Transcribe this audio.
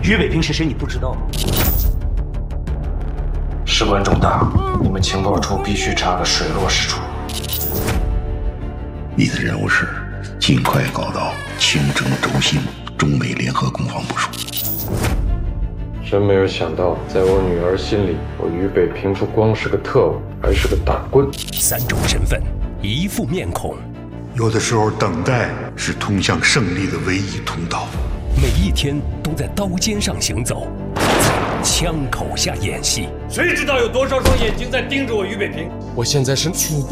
于北平是谁你不知道吗？ 事关重大，你们情报处必须查个水落石出。 你的任务是尽快搞到清征轴心中美联合攻防部署。 真没有想到，在我女儿心里，我于北平不光是个特务，还是个打棍。 3种身份，一副面孔。 有的时候，等待是通向胜利的唯一通道。 每一天都在刀尖上行走，在枪口下演戏。 谁知道有多少双眼睛在盯着我于北平？ 我现在是